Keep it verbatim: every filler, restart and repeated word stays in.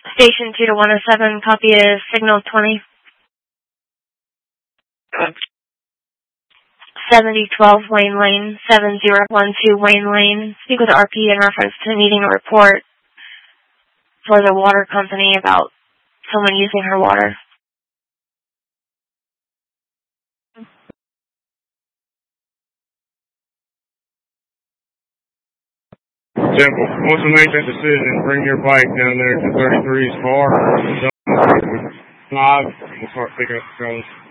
Station two to one oh seven, copy is signal twenty. seventy twelve Wayne Lane, seven zero one two Wayne Lane. Speak with R P in reference to needing a report for the water company about someone using her water. Simple. Once you make that decision, bring your bike down there to thirty-three's bar. Five, we'll start picking up the phones.